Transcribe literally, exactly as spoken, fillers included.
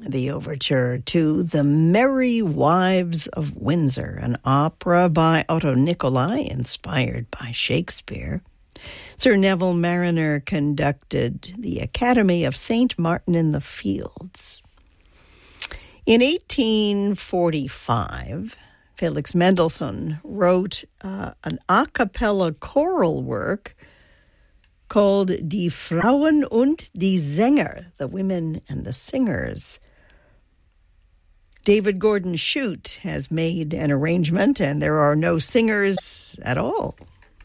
the overture to The Merry Wives of Windsor, an opera by Otto Nicolai, inspired by Shakespeare. Sir Neville Marriner conducted the Academy of Saint Martin in the Fields. In eighteen forty-five, Felix Mendelssohn wrote uh, an a cappella choral work called Die Frauen und die Sänger, the Women and the Singers. David Gordon Shute has made an arrangement, and there are no singers at all.